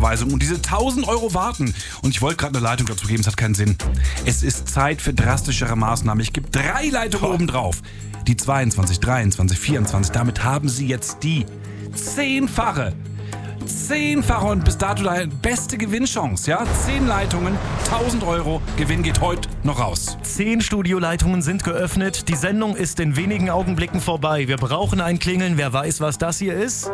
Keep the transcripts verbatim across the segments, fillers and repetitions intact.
Überweisung und diese tausend Euro warten. Und ich wollte gerade eine Leitung dazu geben, es hat keinen Sinn. Es ist Zeit für drastischere Maßnahmen. Ich gebe drei Leitungen obendrauf. Die zweiundzwanzig, dreiundzwanzig, vierundzwanzig. Damit haben Sie jetzt die zehnfache, zehnfache und bis dato die beste Gewinnchance. Ja, zehn Leitungen, tausend Euro. Gewinn geht heute noch raus. Zehn Studioleitungen sind geöffnet. Die Sendung ist in wenigen Augenblicken vorbei. Wir brauchen ein Klingeln. Wer weiß, was das hier ist?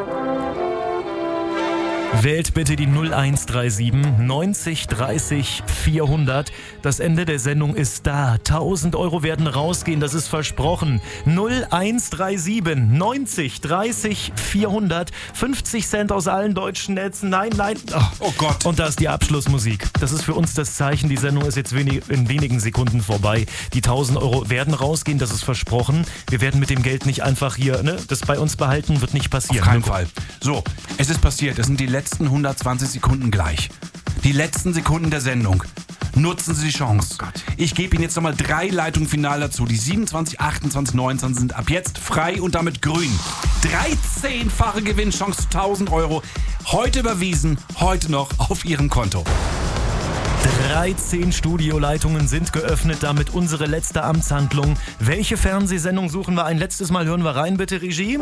Wählt bitte die null eins drei sieben neunzig dreißig vierhundert. Das Ende der Sendung ist da. tausend Euro werden rausgehen, das ist versprochen. null eins drei sieben neunzig dreißig vierhundert. fünfzig Cent aus allen deutschen Netzen. Nein, nein. Oh, oh Gott. Und da ist die Abschlussmusik. Das ist für uns das Zeichen. Die Sendung ist jetzt wenig, in wenigen Sekunden vorbei. Die tausend Euro werden rausgehen, das ist versprochen. Wir werden mit dem Geld nicht einfach hier, ne, das bei uns behalten, wird nicht passieren. Auf keinen Fall. So, es ist passiert. Es sind die letzten hundertzwanzig Sekunden gleich. Die letzten Sekunden der Sendung. Nutzen Sie die Chance. Oh ich gebe Ihnen jetzt nochmal drei Leitungen final dazu. Die siebenundzwanzig, achtundzwanzig, neunundzwanzig sind ab jetzt frei und damit grün. dreizehnfache Gewinnchance, tausend Euro. Heute überwiesen, heute noch auf Ihrem Konto. dreizehn Studioleitungen sind geöffnet, damit unsere letzte Amtshandlung. Welche Fernsehsendung suchen wir ein letztes Mal? Hören wir rein, bitte, Regie.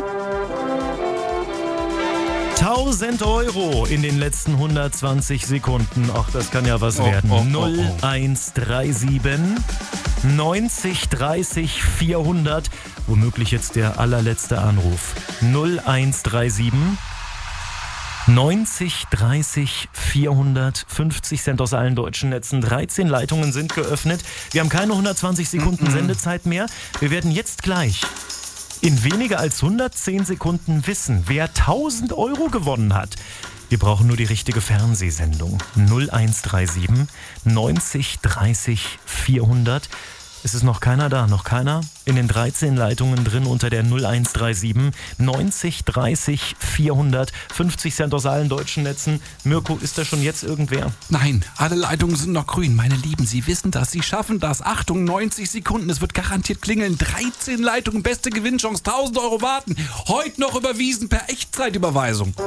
tausend Euro in den letzten hundertzwanzig Sekunden. Ach, das kann ja was oh, werden. Oh, oh, null oh. eins drei sieben neunzig dreißig vierhundert. Womöglich jetzt der allerletzte Anruf. null eins drei sieben neunzig dreißig vierhundert. fünfzig Cent aus allen deutschen Netzen. dreizehn Leitungen sind geöffnet. Wir haben keine hundertzwanzig Sekunden Sendezeit mehr. Wir werden jetzt gleich in weniger als hundertzehn Sekunden wissen, wer tausend Euro gewonnen hat. Wir brauchen nur die richtige Fernsehsendung. null eins drei sieben neunzig dreißig vierhundert. Es ist noch keiner da, noch keiner in den dreizehn Leitungen drin unter der null eins drei sieben neunzig dreißig vierhundert. fünfzig Cent aus allen deutschen Netzen. Mirko, ist da schon jetzt irgendwer? Nein, alle Leitungen sind noch grün. Meine Lieben, Sie wissen das, Sie schaffen das. Achtung, neunzig Sekunden, es wird garantiert klingeln. dreizehn Leitungen, beste Gewinnchance, tausend Euro warten. Heute noch überwiesen per Echtzeitüberweisung.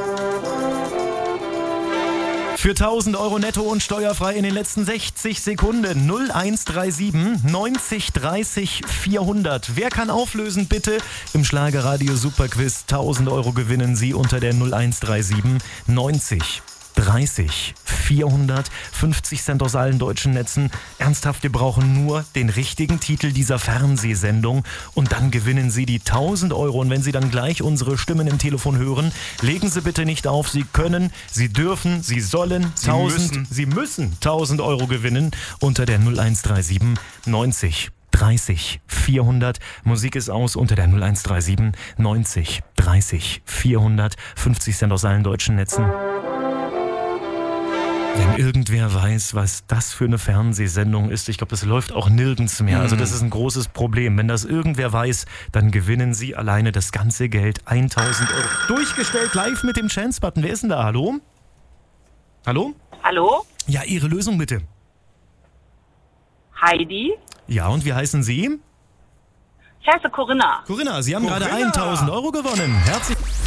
Für tausend Euro netto und steuerfrei in den letzten sechzig Sekunden. null eins drei sieben neunzig dreißig vierhundert. Wer kann auflösen, bitte? Im Schlagerradio Superquiz. tausend Euro gewinnen Sie unter der null eins drei sieben neunzig dreißig vierhundert. fünfzig Cent aus allen deutschen Netzen. Ernsthaft, wir brauchen nur den richtigen Titel dieser Fernsehsendung und dann gewinnen Sie die tausend Euro. Und wenn Sie dann gleich unsere Stimmen im Telefon hören, legen Sie bitte nicht auf. Sie können, Sie dürfen, Sie sollen Sie tausend, müssen. Sie müssen tausend Euro gewinnen unter der null eins drei sieben neunzig dreißig vierhundert. Musik ist aus unter der null eins drei sieben neunzig dreißig vierhundert. fünfzig Cent aus allen deutschen Netzen. Wenn irgendwer weiß, was das für eine Fernsehsendung ist, ich glaube, das läuft auch nirgends mehr. Also das ist ein großes Problem. Wenn das irgendwer weiß, dann gewinnen Sie alleine das ganze Geld, tausend Euro. Durchgestellt live mit dem Chance-Button. Wer ist denn da? Hallo? Hallo? Hallo? Ja, Ihre Lösung bitte. Heidi? Ja, und wie heißen Sie? Ich heiße Corinna. Corinna, Sie haben Corinna. gerade tausend Euro gewonnen. Herzlich